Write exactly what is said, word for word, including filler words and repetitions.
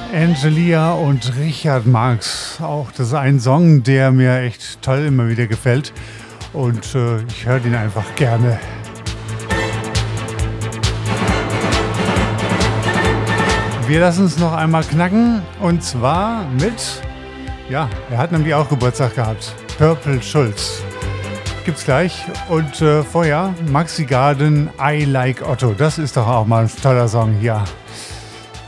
Angelia und Richard Marx. Auch das ist ein Song, der mir echt toll immer wieder gefällt. Und äh, ich höre den einfach gerne. Wir lassen uns noch einmal knacken. Und zwar mit, ja, er hat nämlich auch Geburtstag gehabt. Purple Schulz. Gibt's gleich. Und äh, vorher Maxi Garden, I Like Otto. Das ist doch auch mal ein toller Song, ja.